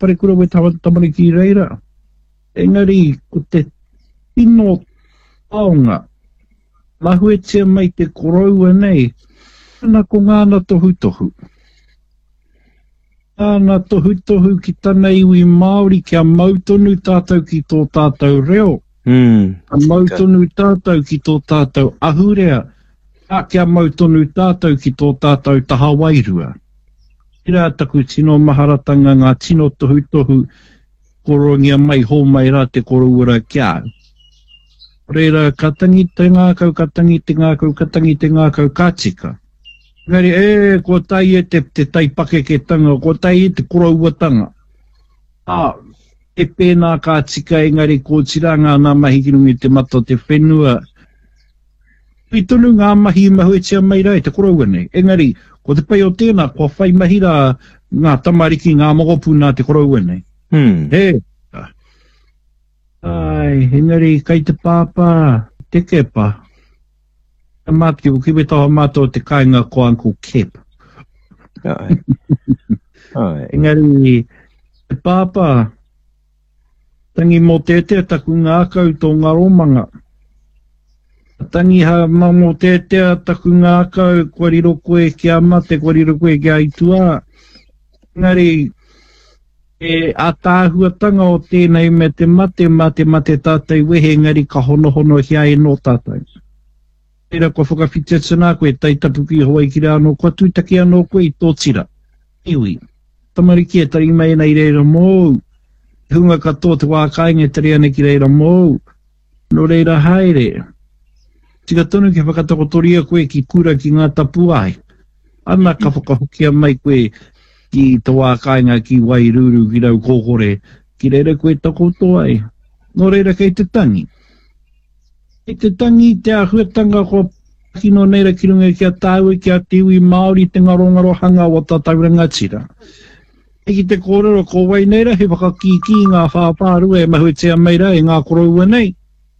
parekura we tamariki reira. Engari, ko te tino taonga, mahuetia mai te koroua nei, ana ko ngāna tohu. Ngāna tohu ki tana iwi Māori kia mautonu tātou ki tō tātou reo. Mautonu tātou ki tō tātou ahurea. Kia mautonu tātou ki tō tātou taha wairua. Ira taku tino maharatanga ngā tino tohu korongia mai hō mai rā te koroura kia. Reira, katangi te ngākau kātika. Ngari, ko tai e te taipake ke tanga, ko tai e te koroua tanga. E pēnā kātika engari ko tiranga nā mahi kirungi te mato te whenua. I tonu ngā mahi mahuetia mai rai te koroua nei. Engari, ko te pai o tēnā, ko whai mahi rā ngā tamariki ngā mogopu nā te koroua nei. Engari, kai te pāpā, te kepa. Ka mātiki o kiwe taha mātou te kāinga ko Uncle Kep. Engari, te pāpā, tangi mō tētea taku ngā kau tō ngā romanga. Tangi ha mamo tētea taku ngā kau kua riro koe ki a mate, kua riro koe ki a itua. Ngari, ātāhuatanga o tēnei me te mate tātai wehe, ngari ka hono hia e no tātai. Tēra kua whakawhitia tana koe, taitapuki hoa i kira anō, kua tuitaki anō koe i tō tira. Iwi, tamariki e tari mai nei reira mōu. Hunga katoa te wākainga e tari ane ki reira mōu. No reira haere. Tika tonu ki whakatakotoria koe ki kura ki ngā tapu ai. Ana ka whakahokia mai koe ki te wākainga ki Wairuru ki rau kōkore. Ki reira koe takoto ai. No reira kei te tangi. Kei te tangi te ahuatanga ko kino neira ki runga ki a tāui ki a tiwi Māori te ngaro hanga o tātauranga tira. Eki te kōrero ko wai neira he whakakiki ngā whāpāru e mahuetia meira e ngā koroua nei.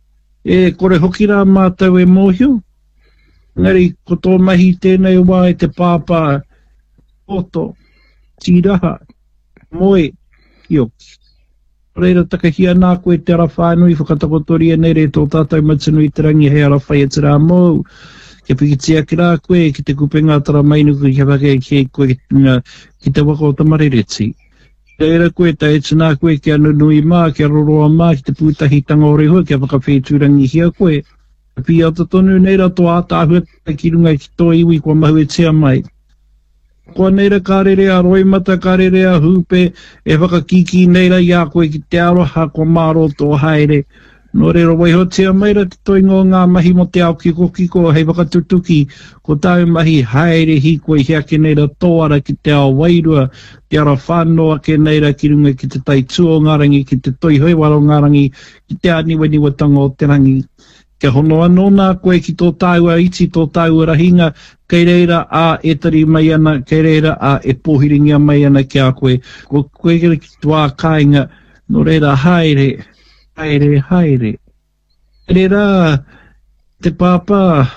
E kore hoki rā mātou e mōhio. Ngari, ko tō mahi tēnei wā e te pāpā, oto, tiraha, moe, kioki. Reira takahia nā koe te ara whānui whakatakotoria nei re tō tātou matunu i te rangi hei ara whai e te rā mōu. Kia pikitia ki rā koe, ki te kupe ngā tara mainu koe kia whake ki koe ki te waka o tamarereti. Reira koe ta e tina koe kia nunui mā, kia roroa mā, ki te pūtahi tanga ore hoa, kia whakawhetūrangi hia koe. Pia ta tonu neira tō ātāhua ki runga ki tō iwi kua mahuetia mai. Kua neira kārerea roimata, kārerea hupe, e whakakiki neira ia koe ki te aroha kua māro tō haere. No reira waihotea maira te toingo ngā mahi mo te ao ki kokiko hei wakatutuki ko tau mahi haere hi koe hiake neira tōara ki te ao wairua, te ara whānoa ke neira ki runga ki te taitua o ngārangi, ki te toihoi waro ngārangi, ki te aniwaniwatanga o te rangi. Kia hono anō nā koe ki tō tāua iti, tō tāua rahinga, kei reira a e tari mai ana, kei reira a e pōhiringia mai ana ki a koe. Ko koe ki tua kāinga, no reira haere. Haere. Reira, te pāpā,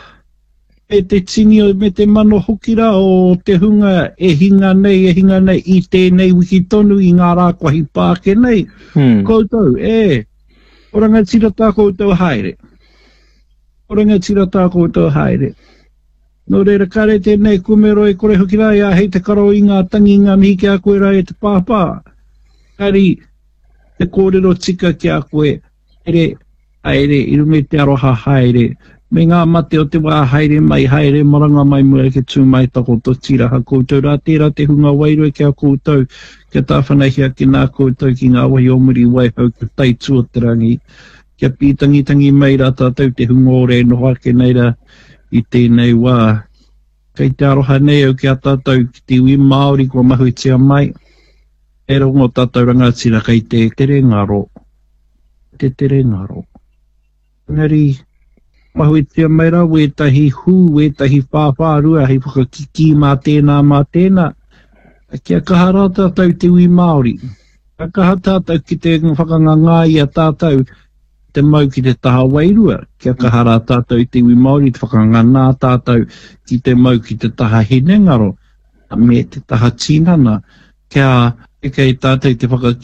e te tini o me te mano hokira o te hunga e hinga nei i tēnei wiki tonu i ngā rākwahi pāke nei. Koutou, oranga tira tā koutou haere. No reira kare tēnei kumero e kore hokira ia hei te karo i ngā tangi ngā mihi ki a koe rai e te pāpā. Kari, te kōrero tika ki a koe, haere, i runga te aroha haere. Me ngā mate o te wā haere mai, haere, maranga mai mua ke tū mai tako to tiraha koutou. Rā tērā te hunga wairua ki a koutou, kia tāwhanahia ki nā koutou ki ngā wahi omuri waihau ki taitua te rangi. Kia pītangi mai rā tātou te hunga ore noha ke neira i tēnei wā. Kei te aroha nei au ki a tātou ki te iwi Māori kua mahuetia mai. E rongo tātou rangatira kei te tere ngaro. Ngari, mahuetia mai rā, wētahi hū, wētahi whāwhārua, hei whakakiki mā tēnā. Kia kaha rā tātou te iwi Māori. Kia kaha tātou ki te whakangangā i a tātou te mau ki te taha wairua. Kia kaha rā tātou te iwi Māori, te whakangangā tātou ki te mau ki te taha henengaro. Me te taha tinana. Kia kei tātai te